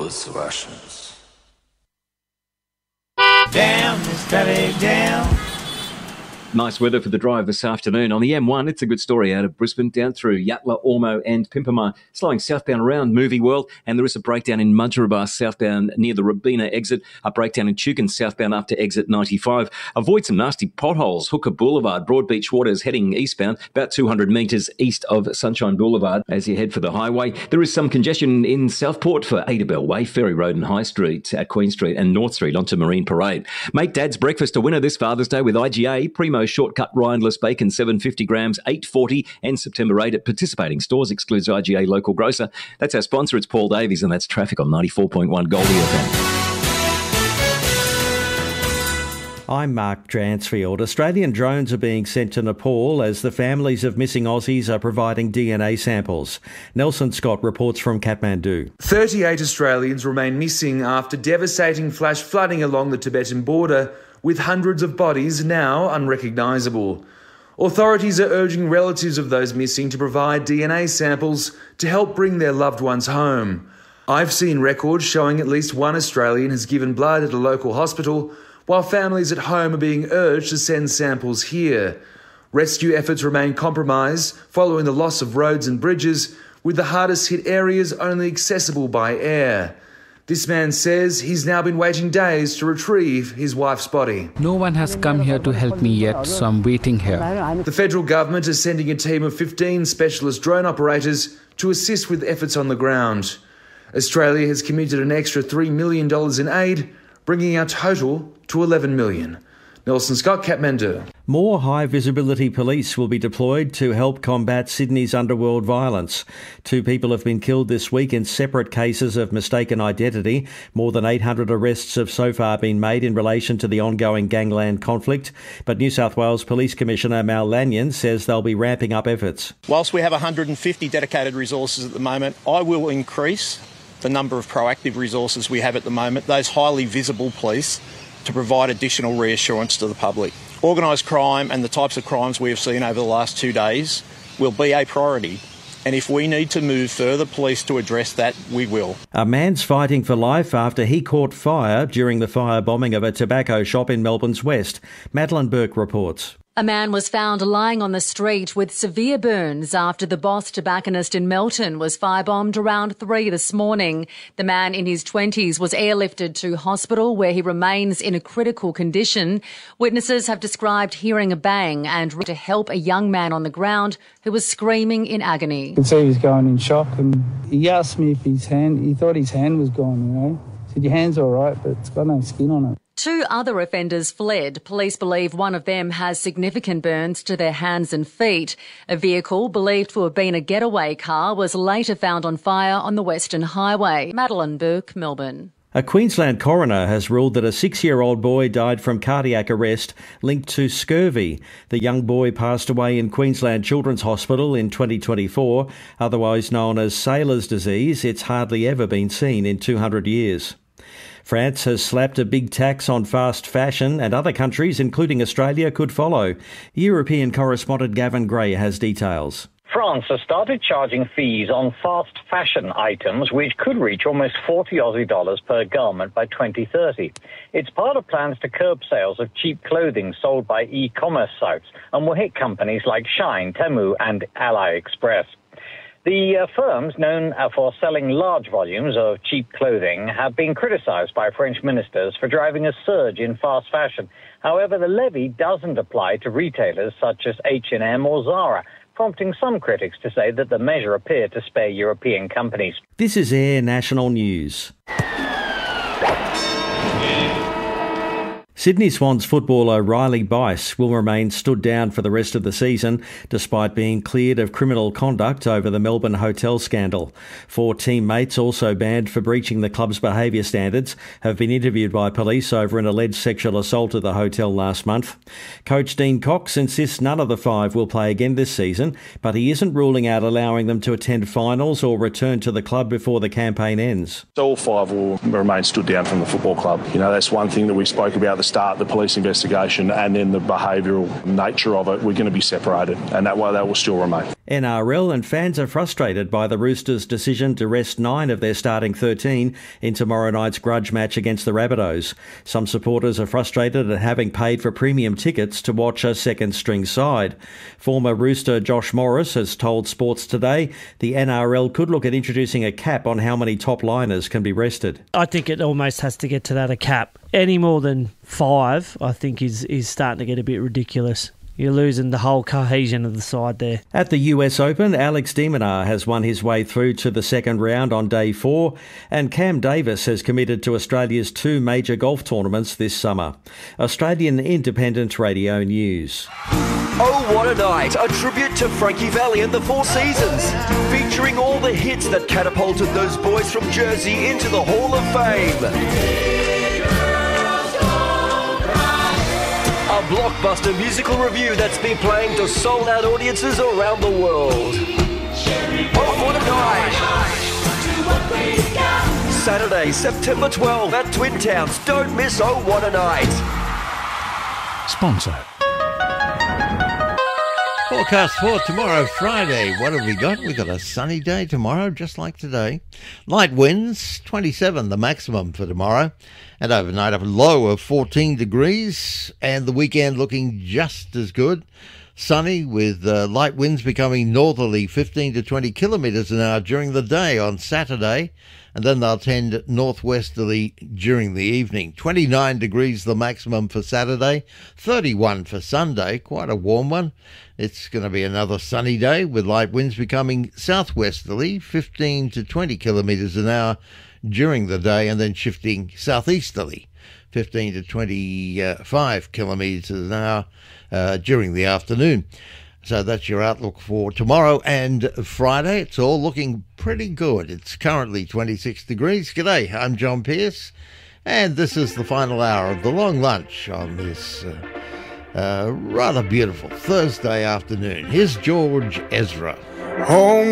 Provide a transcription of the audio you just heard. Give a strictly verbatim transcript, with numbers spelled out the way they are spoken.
those Russians. Down, Miss Traffic, down. Nice weather for the drive this afternoon. On the M one, it's a good story out of Brisbane down through Yatala, Ormo and Pimpama. Slowing southbound around Movie World, and there is a breakdown in Mudgeeraba southbound near the Robina exit, a breakdown in Chukin southbound after exit ninety-five. Avoid some nasty potholes. Hooker Boulevard, Broadbeach Waters heading eastbound, about two hundred metres east of Sunshine Boulevard as you head for the highway. There is some congestion in Southport for Adabel Way, Ferry Road and High Street at Queen Street and North Street onto Marine Parade. Make Dad's breakfast a winner this Father's Day with I G A. Primo shortcut rindless bacon, seven hundred fifty grams, eight forty, and September eighth at participating stores, excludes I G A local grocer. That's our sponsor. It's Paul Davies, and that's traffic on ninety-four point one Goldie F M. I'm Mark Dransfield. Australian drones are being sent to Nepal as the families of missing Aussies are providing D N A samples. Nelson Scott reports from Kathmandu. thirty-eight Australians remain missing after devastating flash flooding along the Tibetan border, with hundreds of bodies now unrecognisable. Authorities are urging relatives of those missing to provide D N A samples to help bring their loved ones home. I've seen records showing at least one Australian has given blood at a local hospital, while families at home are being urged to send samples here. Rescue efforts remain compromised following the loss of roads and bridges, with the hardest hit areas only accessible by air. This man says he's now been waiting days to retrieve his wife's body. No one has come here to help me yet, so I'm waiting here. The federal government is sending a team of fifteen specialist drone operators to assist with efforts on the ground. Australia has committed an extra three million dollars in aid, bringing our total to eleven million dollars. Nelson Scott, Kathmandu. More high-visibility police will be deployed to help combat Sydney's underworld violence. Two people have been killed this week in separate cases of mistaken identity. More than eight hundred arrests have so far been made in relation to the ongoing gangland conflict. But New South Wales Police Commissioner Mal Lanyon says they'll be ramping up efforts. Whilst we have one hundred fifty dedicated resources at the moment, I will increase the number of proactive resources we have at the moment, those highly visible police, to provide additional reassurance to the public. Organised crime and the types of crimes we have seen over the last two days will be a priority. And if we need to move further police to address that, we will. A man's fighting for life after he caught fire during the firebombing of a tobacco shop in Melbourne's west. Madeline Burke reports. A man was found lying on the street with severe burns after the Boss tobacconist in Melton was firebombed around three this morning. The man in his twenties was airlifted to hospital where he remains in a critical condition. Witnesses have described hearing a bang and to help a young man on the ground who was screaming in agony. You could see he was going in shock, and he asked me if his hand, he thought his hand was gone, you know. He said, your hand's all right, but it's got no skin on it. Two other offenders fled. Police believe one of them has significant burns to their hands and feet. A vehicle believed to have been a getaway car was later found on fire on the Western Highway. Madeline Burke, Melbourne. A Queensland coroner has ruled that a six-year-old boy died from cardiac arrest linked to scurvy. The young boy passed away in Queensland Children's Hospital in twenty twenty-four, otherwise known as sailor's disease. It's hardly ever been seen in two hundred years. France has slapped a big tax on fast fashion, and other countries, including Australia, could follow. European correspondent Gavin Gray has details. France has started charging fees on fast fashion items, which could reach almost forty Aussie dollars per garment by twenty thirty. It's part of plans to curb sales of cheap clothing sold by e-commerce sites and will hit companies like Shein, Temu and AliExpress. The uh, firms, known uh, for selling large volumes of cheap clothing, have been criticised by French ministers for driving a surge in fast fashion. However, the levy doesn't apply to retailers such as H and M or Zara, prompting some critics to say that the measure appeared to spare European companies. This is Air National News. Sydney Swans footballer Riley Bice will remain stood down for the rest of the season, despite being cleared of criminal conduct over the Melbourne hotel scandal. Four teammates, also banned for breaching the club's behaviour standards, have been interviewed by police over an alleged sexual assault at the hotel last month. Coach Dean Cox insists none of the five will play again this season, but he isn't ruling out allowing them to attend finals or return to the club before the campaign ends. All five will remain stood down from the football club. You know, that's one thing that we spoke about at the start, the police investigation and then the behavioural nature of it. We're going to be separated, and that way they will still remain. N R L and fans are frustrated by the Roosters' decision to rest nine of their starting thirteen in tomorrow night's grudge match against the Rabbitohs. Some supporters are frustrated at having paid for premium tickets to watch a second-string side. Former Rooster Josh Morris has told Sports Today the N R L could look at introducing a cap on how many top liners can be rested. I think it almost has to get to that, a cap. Any more than five, I think, is, is starting to get a bit ridiculous. You're losing the whole cohesion of the side there. At the U S Open, Alex de Minaur has won his way through to the second round on day four, and Cam Davis has committed to Australia's two major golf tournaments this summer. Australian Independent Radio News. Oh, what a night! A tribute to Frankie Valli and the Four Seasons, featuring all the hits that catapulted those boys from Jersey into the Hall of Fame. A blockbuster musical review that's been playing to sold-out audiences around the world. Oh, what a night! Saturday, September twelfth at Twin Towns. Don't miss Oh, what a night! Sponsor. Forecast for tomorrow, Friday. What have we got? We've got a sunny day tomorrow, just like today. Light winds, twenty-seven the maximum for tomorrow. And overnight, a low of fourteen degrees. And the weekend looking just as good. Sunny with uh, light winds becoming northerly, fifteen to twenty kilometres an hour during the day on Saturday. And then they'll tend northwesterly during the evening. twenty-nine degrees the maximum for Saturday, thirty-one for Sunday, quite a warm one. It's going to be another sunny day with light winds becoming southwesterly, fifteen to twenty kilometres an hour during the day, and then shifting southeasterly, fifteen to twenty-five kilometres an hour uh, during the afternoon. So that's your outlook for tomorrow and Friday. It's all looking pretty good. It's currently twenty-six degrees. G'day, I'm John Pierce, and this is the final hour of the long lunch on this uh, uh, rather beautiful Thursday afternoon. Here's George Ezra. Home